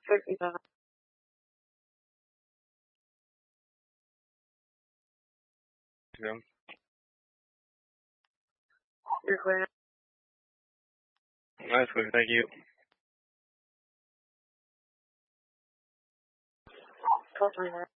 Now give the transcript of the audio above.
57. Yeah. You're clear. That's good. Thank you. 1229.